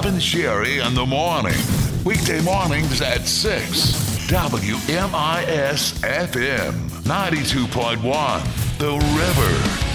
and Sherry in the morning. Weekday mornings at 6. WMIS FM 92.1. The River.